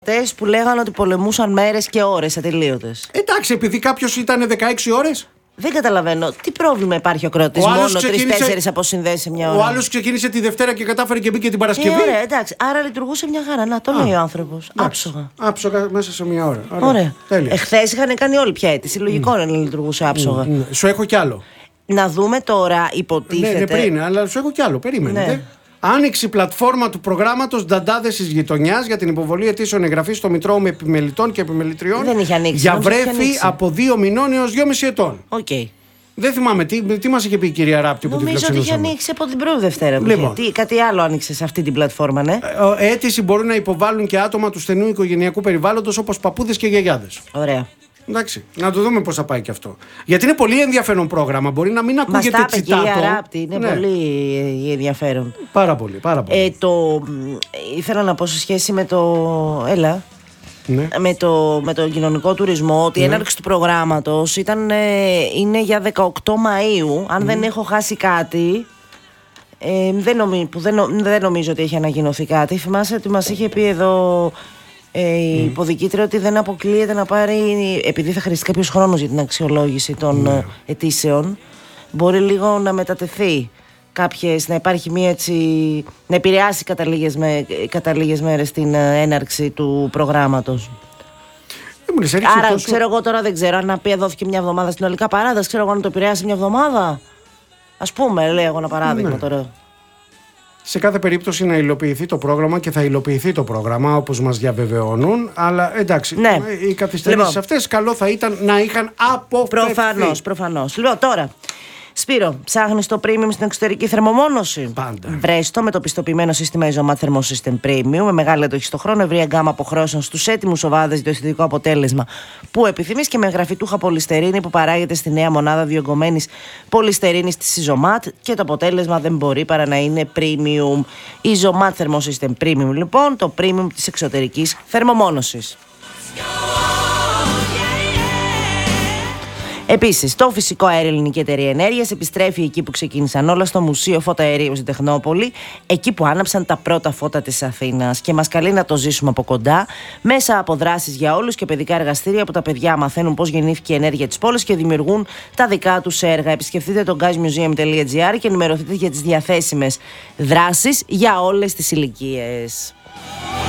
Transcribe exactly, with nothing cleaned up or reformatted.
Που λέγανε ότι πολεμούσαν μέρες και ώρες ατελείωτες. Εντάξει, επειδή κάποιος ήταν δεκαέξι ώρες. Δεν καταλαβαίνω. Τι πρόβλημα υπάρχει ο κρότης μόνο ξεκίνησε... τρεις-τέσσερις αποσυνδέσεις σε μια ώρα. Ο άλλος ξεκίνησε τη Δευτέρα και κατάφερε και μπήκε την Παρασκευή. Ε, ωραία, εντάξει. Άρα λειτουργούσε μια χαρά. Να το Α, λέει ο άνθρωπος. Άψογα. Άψογα μέσα σε μια ώρα. Ωραία. ωραία. Εχθές είχαν κάνει όλοι πια αίτηση. Λογικό mm. να λειτουργούσε άψογα. Mm. Σου έχω κι άλλο. Να δούμε τώρα, υποτίθεται. Ναι, ναι, πριν, αλλά σου έχω κι άλλο. Περίμενε. Ναι. Άνοιξε η πλατφόρμα του προγράμματος Νταντάδες της Γειτονιάς για την υποβολή αιτήσεων εγγραφής στο Μητρό με επιμελητών και επιμελητριών. Δεν είχε ανοίξει. Για βρέφη από δύο μηνών έως δυόμισι ετών. Okay. Δεν θυμάμαι τι, τι μας είχε πει η κυρία Ράπτη που την φιλοξενούσαμε. Νομίζω ότι είχε ανοίξει από την πρώτη Δευτέρα. Λοιπόν. Τι, κάτι άλλο άνοιξε σε αυτή την πλατφόρμα, ναι. Ε, αίτηση μπορούν να υποβάλουν και άτομα του στενού οικογενειακού περιβάλλοντος όπως παππούδες και γιαγιάδες. Ωραία. Εντάξει, να το δούμε πώς θα πάει και αυτό. Γιατί είναι πολύ ενδιαφέρον πρόγραμμα. Μπορεί να μην ακούγεται Μας τα είπε, τσιτάτο. Κυρία Ράπτη, είναι ναι. πολύ ενδιαφέρον. Πάρα πολύ, πάρα πολύ. Ε, το, ήθελα να πω σε σχέση με το. Έλα. Ναι. Με, το, με το κοινωνικό τουρισμό ότι η ναι. έναρξη του προγράμματος ήταν, ε, είναι για δεκαοκτώ Μαΐου. Αν mm. δεν έχω χάσει κάτι. Ε, δεν, νομι, που δεν, δεν νομίζω ότι έχει ανακοινωθεί κάτι. Θυμάσαι ότι μας είχε πει εδώ. Ε, η mm. υποδικήτρια ότι δεν αποκλείεται να πάρει, επειδή θα χρειαστεί κάποιος χρόνος για την αξιολόγηση των mm. αιτήσεων, μπορεί λίγο να μετατεθεί κάποιες, να υπάρχει μία έτσι, να επηρεάσει κατά λίγες, με, κατά λίγες μέρες την έναρξη του προγράμματος. Ε, Άρα τόσο... ξέρω εγώ τώρα, δεν ξέρω αν να πει δόθηκε μια εβδομάδα συνολικά παράταση, ξέρω εγώ αν το επηρεάσει μια εβδομάδα. Ας πούμε, λέω εγώ ένα παράδειγμα ναι. τώρα. Σε κάθε περίπτωση να υλοποιηθεί το πρόγραμμα και θα υλοποιηθεί το πρόγραμμα όπως μας διαβεβαιώνουν. Αλλά εντάξει, ναι. οι καθυστερήσεις λοιπόν. αυτές καλό θα ήταν να είχαν αποφευθεί. Προφανώς, προφανώς. Λοιπόν, τώρα, Σπύρο, ψάχνεις το Premium στην εξωτερική θερμομόνωση. Πάντα. Βρες το με το πιστοποιημένο σύστημα Isomat Thermosystem Premium με μεγάλη εντοχή στο χρόνο, ευρία γκάμα αποχρώσεων στους έτοιμους οβάδες για το αισθητικό αποτέλεσμα που επιθυμείς και με γραφητούχα πολυστερίνη που παράγεται στη νέα μονάδα διογκωμένης πολυστερίνης της Isomat και το αποτέλεσμα δεν μπορεί παρά να είναι Premium. Isomat Thermosystem Premium, λοιπόν, το Premium της εξωτερικής θερμομόνωσης. Επίσης, το φυσικό αέριο Ελληνική Εταιρεία Ενέργειας επιστρέφει εκεί που ξεκίνησαν όλα, στο Μουσείο Φωταερίου στην Τεχνόπολη, εκεί που άναψαν τα πρώτα φώτα της Αθήνας και μας καλεί να το ζήσουμε από κοντά, μέσα από δράσεις για όλους και παιδικά εργαστήρια που τα παιδιά μαθαίνουν πώς γεννήθηκε η ενέργεια της πόλης και δημιουργούν τα δικά τους έργα. Επισκεφτείτε το γκάζ μιουζίαμ τελεία τζι άρ και ενημερωθείτε για τις διαθέσιμες δράσεις για όλες τις ηλικίες.